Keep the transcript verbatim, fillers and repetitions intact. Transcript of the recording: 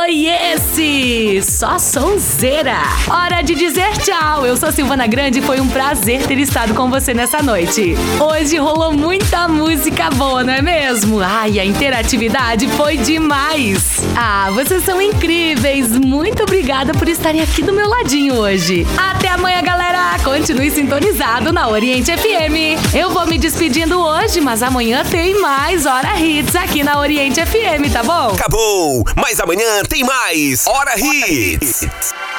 foi esse? Só sonzeira. Hora de dizer tchau. Eu sou Silvana Grande e foi um prazer ter estado com você nessa noite. Hoje rolou muita música boa, não é mesmo? Ai, a interatividade foi demais. Ah, vocês são incríveis. Muito obrigada por estarem aqui do meu ladinho hoje. Até amanhã, galera. Continue sintonizado na Oriente F M. Eu vou me despedindo hoje, mas amanhã tem mais Hora Hits aqui na Oriente F M, tá bom? Acabou, mas amanhã tem mais Hora Hits.